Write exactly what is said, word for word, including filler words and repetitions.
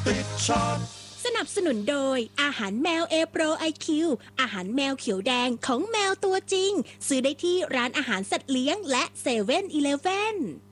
ติดช็อปสนับสนุนโดยอาหารแมว A Pro ไอ คิว อาหารแมวเขียวแดงของแมวตัวจริงซื้อได้ที่ร้านอาหารสัตว์เลี้ยงและเซเว่นอีเลฟเว่น